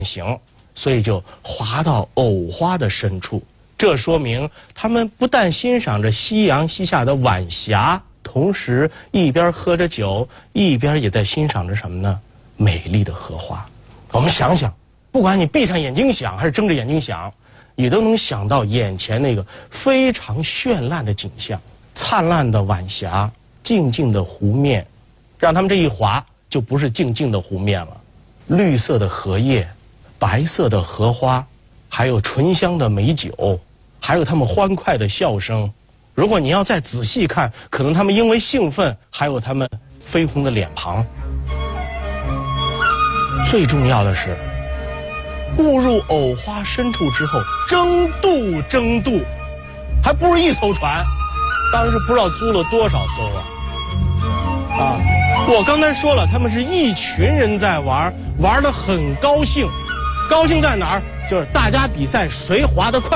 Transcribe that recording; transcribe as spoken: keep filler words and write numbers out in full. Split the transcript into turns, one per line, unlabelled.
行，所以就滑到藕花的深处。这说明他们不但欣赏着夕阳西下的晚霞，同时一边喝着酒，一边也在欣赏着什么呢？美丽的荷花。我们想想，不管你闭上眼睛想还是睁着眼睛想，你都能想到眼前那个非常绚烂的景象：灿烂的晚霞，静静的湖面，让他们这一滑就不是静静的湖面了，绿色的荷叶，白色的荷花，还有醇香的美酒，还有他们欢快的笑声。如果你要再仔细看，可能他们因为兴奋，还有他们绯红的脸庞。最重要的是，步入藕花深处之后，争渡争渡，还不是一艘船，当时不知道租了多少艘啊！啊，我刚才说了，他们是一群人在玩，玩得很高兴。高兴在哪儿？就是大家比赛谁划得快。